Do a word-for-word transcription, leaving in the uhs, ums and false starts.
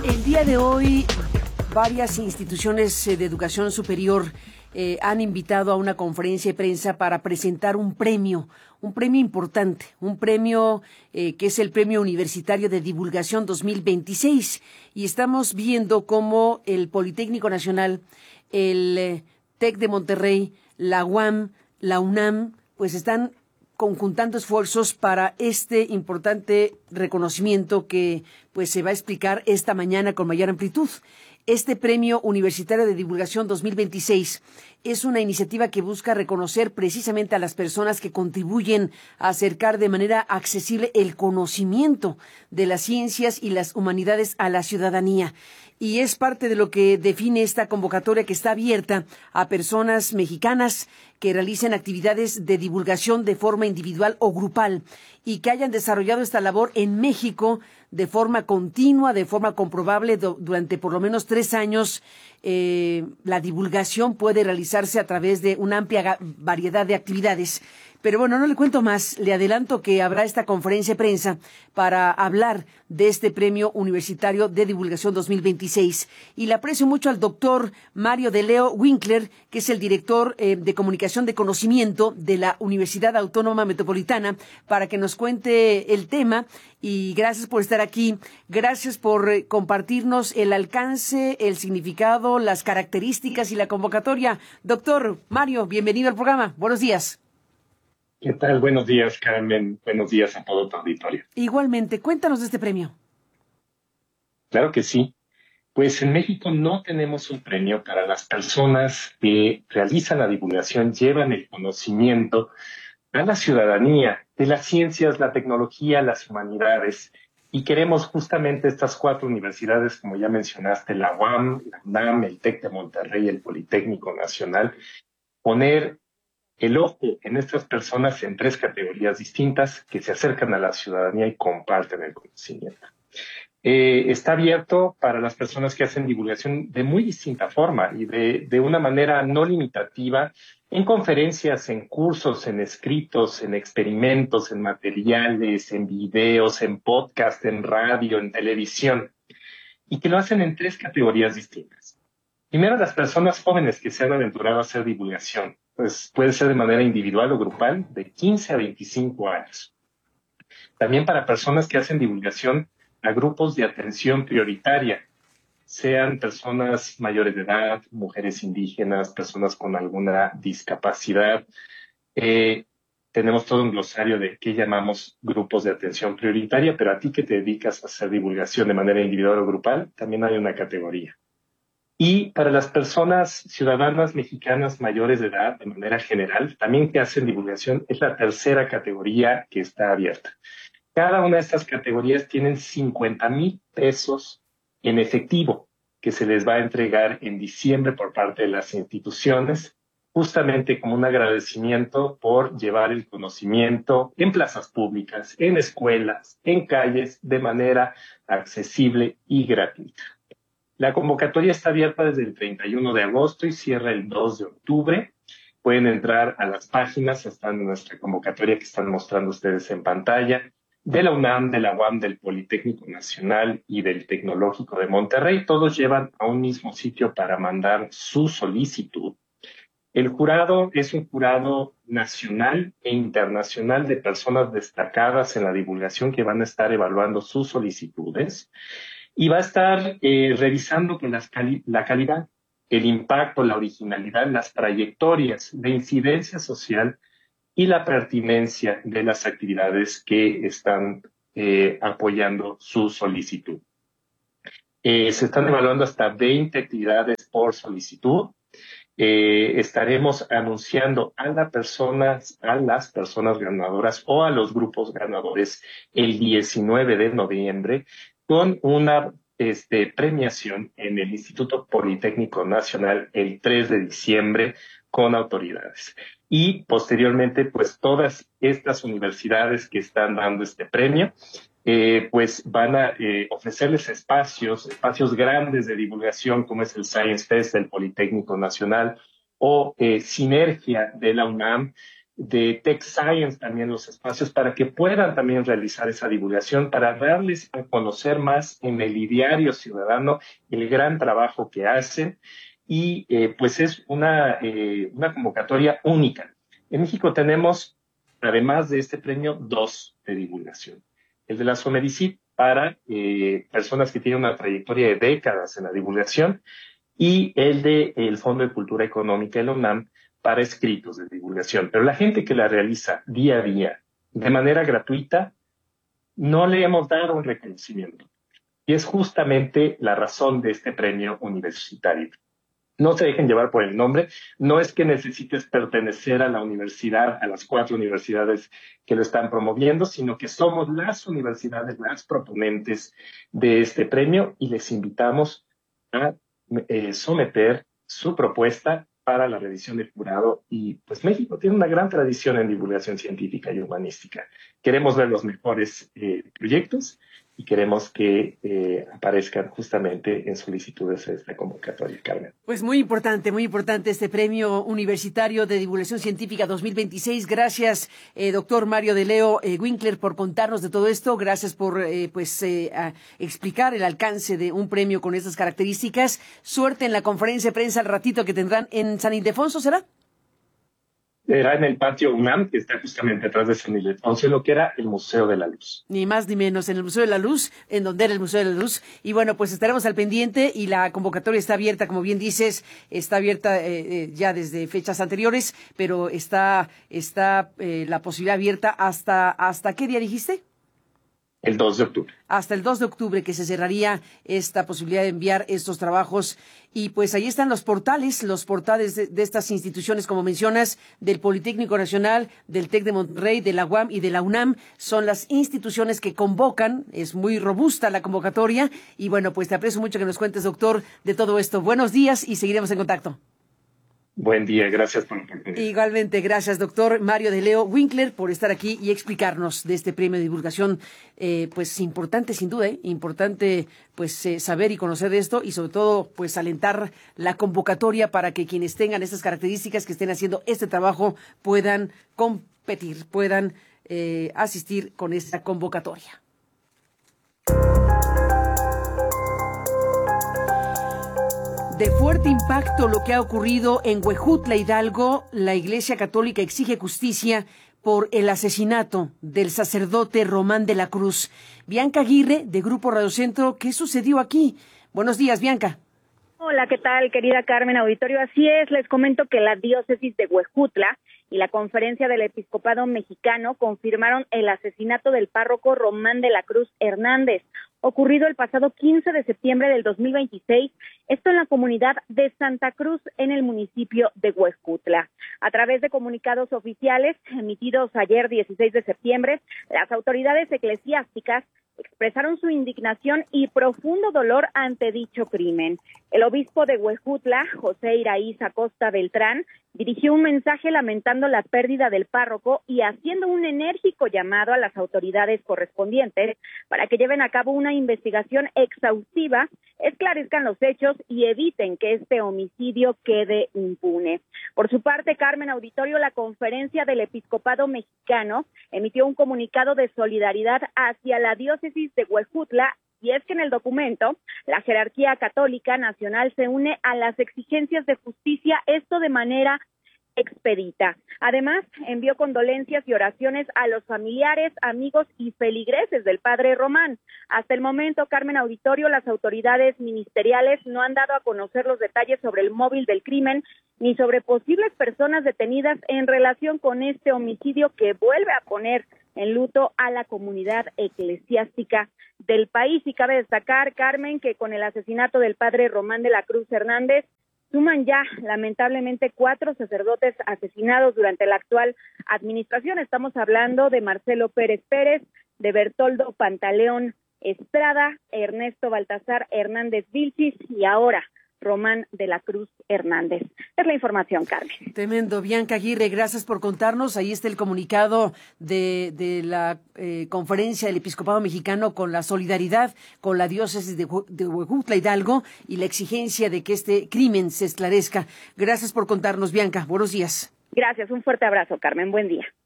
El día de hoy, varias instituciones de educación superior eh, han invitado a una conferencia de prensa para presentar un premio, un premio importante, un premio eh, que es el Premio Universitario de Divulgación dos mil veintiséis. Y estamos viendo cómo el Politécnico Nacional, el eh, TEC de Monterrey, la U A M, la UNAM, pues están conjuntando esfuerzos para este importante reconocimiento que pues se va a explicar esta mañana con mayor amplitud. Este Premio Universitario de Divulgación dos mil veintiséis es una iniciativa que busca reconocer precisamente a las personas que contribuyen a acercar de manera accesible el conocimiento de las ciencias y las humanidades a la ciudadanía. Y es parte de lo que define esta convocatoria, que está abierta a personas mexicanas que realicen actividades de divulgación de forma individual o grupal y que hayan desarrollado esta labor en México de forma continua, de forma comprobable do, durante por lo menos tres años. Eh, la divulgación puede realizarse a través de una amplia variedad de actividades. Pero bueno, no le cuento más, le adelanto que habrá esta conferencia de prensa para hablar de este Premio Universitario de Divulgación dos mil veintiséis. Y le aprecio mucho al doctor Mario de Leo Winkler, que es el director eh, de Comunicación de Conocimiento de la Universidad Autónoma Metropolitana, para que nos cuente el tema. Y gracias por estar aquí, gracias por eh, compartirnos el alcance, el significado, las características y la convocatoria. Doctor Mario, bienvenido al programa. Buenos días. ¿Qué tal? Buenos días, Carmen. Buenos días a todo tu auditorio. Igualmente, cuéntanos de este premio. Claro que sí. Pues en México no tenemos un premio para las personas que realizan la divulgación, llevan el conocimiento a la ciudadanía de las ciencias, la tecnología, las humanidades. Y queremos justamente estas cuatro universidades, como ya mencionaste, la U A M, la UNAM, el TEC de Monterrey, el Politécnico Nacional, poner el ojo en estas personas en tres categorías distintas que se acercan a la ciudadanía y comparten el conocimiento. Eh, está abierto para las personas que hacen divulgación de muy distinta forma y de, de una manera no limitativa en conferencias, en cursos, en escritos, en experimentos, en materiales, en videos, en podcast, en radio, en televisión, y que lo hacen en tres categorías distintas. Primero, las personas jóvenes que se han aventurado a hacer divulgación, pues puede ser de manera individual o grupal, de quince a veinticinco años. También para personas que hacen divulgación a grupos de atención prioritaria, sean personas mayores de edad, mujeres indígenas, personas con alguna discapacidad. Eh, tenemos todo un glosario de qué llamamos grupos de atención prioritaria, pero a ti que te dedicas a hacer divulgación de manera individual o grupal, también hay una categoría. Y para las personas ciudadanas mexicanas mayores de edad, de manera general, también que hacen divulgación, es la tercera categoría que está abierta. Cada una de estas categorías tienen cincuenta mil pesos en efectivo que se les va a entregar en diciembre por parte de las instituciones, justamente como un agradecimiento por llevar el conocimiento en plazas públicas, en escuelas, en calles, de manera accesible y gratuita. La convocatoria está abierta desde el treinta y uno de agosto y cierra el dos de octubre. Pueden entrar a las páginas, están en nuestra convocatoria que están mostrando ustedes en pantalla, de la UNAM, de la U A M, del Politécnico Nacional y del Tecnológico de Monterrey. Todos llevan a un mismo sitio para mandar su solicitud. El jurado es un jurado nacional e internacional de personas destacadas en la divulgación que van a estar evaluando sus solicitudes. Y va a estar eh, revisando con las cali- la calidad, el impacto, la originalidad, las trayectorias, la incidencia social y la pertinencia de las actividades que están eh, apoyando su solicitud. Eh, se están evaluando hasta veinte actividades por solicitud. Eh, estaremos anunciando a, la personas, a las personas ganadoras o a los grupos ganadores el diecinueve de noviembre con una este, premiación en el Instituto Politécnico Nacional el tres de diciembre con autoridades. Y posteriormente, pues todas estas universidades que están dando este premio, eh, pues van a eh, ofrecerles espacios, espacios grandes de divulgación, como es el Science Fest del Politécnico Nacional o eh, Sinergia de la UNAM, de Tech Science también los espacios para que puedan también realizar esa divulgación, para darles a conocer más en el ideario ciudadano el gran trabajo que hacen. Y eh, pues es una, eh, una convocatoria única. En México tenemos, además de este premio, dos de divulgación. El de la SOMEDICIT para eh, personas que tienen una trayectoria de décadas en la divulgación, y el de el Fondo de Cultura Económica de la UNAM para escritos de divulgación. Pero la gente que la realiza día a día de manera gratuita, no le hemos dado un reconocimiento. Y es justamente la razón de este premio universitario. No se dejen llevar por el nombre. No es que necesites pertenecer a la universidad, a las cuatro universidades que lo están promoviendo, sino que somos las universidades, las proponentes de este premio, y les invitamos a eh, someter su propuesta para la revisión del jurado. Y pues México tiene una gran tradición en divulgación científica y humanística. Queremos ver los mejores eh, proyectos y queremos que eh, aparezcan justamente en solicitudes de esta convocatoria, Carmen. Pues muy importante, muy importante este Premio Universitario de Divulgación Científica dos mil veintiséis. Gracias, eh, doctor Mario de Leo eh, Winkler, por contarnos de todo esto. Gracias por eh, pues eh, a explicar el alcance de un premio con estas características. Suerte en la conferencia de prensa al ratito que tendrán en San Ildefonso, ¿será? Era en el patio UNAM, que está justamente atrás de San Ildefonso, lo que era el Museo de la Luz. Ni más ni menos, en el Museo de la Luz, en donde era el Museo de la Luz. Y bueno, pues estaremos al pendiente, y la convocatoria está abierta, como bien dices, está abierta eh, eh, ya desde fechas anteriores, pero está está eh, la posibilidad abierta hasta, ¿hasta qué día dijiste? El dos de octubre. Hasta el dos de octubre que se cerraría esta posibilidad de enviar estos trabajos. Y pues ahí están los portales, los portales de, de estas instituciones, como mencionas, del Politécnico Nacional, del TEC de Monterrey, de la U A M y de la UNAM. Son las instituciones que convocan. Es muy robusta la convocatoria. Y bueno, pues te aprecio mucho que nos cuentes, doctor, de todo esto. Buenos días y seguiremos en contacto. Buen día, gracias por la oportunidad. Igualmente, gracias, doctor Mario de Leo Winkler, por estar aquí y explicarnos de este premio de divulgación, eh, pues importante sin duda, ¿eh? importante pues eh, saber y conocer de esto, y sobre todo pues alentar la convocatoria para que quienes tengan estas características, que estén haciendo este trabajo, puedan competir, puedan eh, asistir con esta convocatoria. De fuerte impacto lo que ha ocurrido en Huejutla, Hidalgo. La Iglesia Católica exige justicia por el asesinato del sacerdote Román de la Cruz. Bianca Aguirre, de Grupo Radio Centro, ¿qué sucedió aquí? Buenos días, Bianca. Hola, ¿qué tal, querida Carmen Auditorio? Así es, les comento que la diócesis de Huejutla y la Conferencia del Episcopado Mexicano confirmaron el asesinato del párroco Román de la Cruz Hernández, ocurrido el pasado quince de septiembre del dos mil veintiséis, esto en la comunidad de Santa Cruz, en el municipio de Huejutla. A través de comunicados oficiales emitidos ayer dieciséis de septiembre, las autoridades eclesiásticas expresaron su indignación y profundo dolor ante dicho crimen. El obispo de Huejutla, José Iraíz Acosta Beltrán, dirigió un mensaje lamentando la pérdida del párroco y haciendo un enérgico llamado a las autoridades correspondientes para que lleven a cabo una investigación exhaustiva, esclarezcan los hechos y eviten que este homicidio quede impune. Por su parte, Carmen Auditorio, la Conferencia del Episcopado Mexicano emitió un comunicado de solidaridad hacia la diócesis de Huejutla, y es que en el documento la jerarquía católica nacional se une a las exigencias de justicia, esto de manera expedita. Además, envió condolencias y oraciones a los familiares, amigos y feligreses del padre Román. Hasta el momento, Carmen Auditorio, las autoridades ministeriales no han dado a conocer los detalles sobre el móvil del crimen ni sobre posibles personas detenidas en relación con este homicidio que vuelve a poner en luto a la comunidad eclesiástica del país. Y cabe destacar, Carmen, que con el asesinato del padre Román de la Cruz Hernández, suman ya, lamentablemente, cuatro sacerdotes asesinados durante la actual administración. Estamos hablando de Marcelo Pérez Pérez, de Bertoldo Pantaleón Estrada, Ernesto Baltasar Hernández Vilchis y ahora Román de la Cruz Hernández. Es la información, Carmen. Tremendo. Bianca Aguirre, gracias por contarnos. Ahí está el comunicado de, de la eh, Conferencia del Episcopado Mexicano con la solidaridad con la diócesis de, de Huejutla, Hidalgo, y la exigencia de que este crimen se esclarezca. Gracias por contarnos, Bianca. Buenos días. Gracias, un fuerte abrazo, Carmen. Buen día.